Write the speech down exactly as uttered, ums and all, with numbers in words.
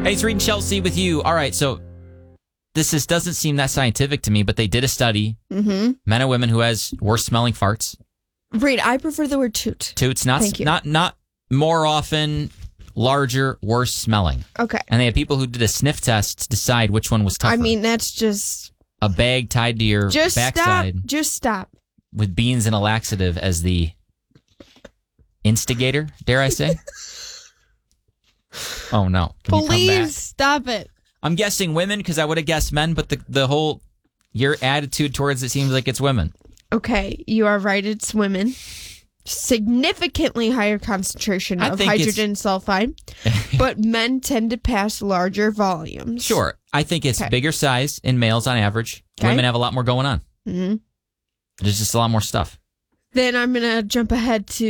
Hey, it's Reed and Chelsea with you. All right, so this is, doesn't seem that scientific to me, but they did a study. Mm-hmm. Men and women who has worse smelling farts. Reed, I prefer the word toot. Toots, not Thank you. not not more often, larger, worse smelling. Okay. And they had people who did a sniff test to decide which one was tougher. I mean, that's just... A bag tied to your Just backside stop. Just stop. with beans and a laxative as the instigator, dare I say? Oh, no. Can you come back? Please stop it. I'm guessing women because I would have guessed men, but the, the whole, your attitude towards it seems like it's women. Okay, you are right. It's women. Significantly higher concentration I of think hydrogen sulfide, but men tend to pass larger volumes. Sure. I think it's Okay. bigger size in males on average. Okay. Women have a lot more going on. Mm-hmm. There's just a lot more stuff. Then I'm going to jump ahead to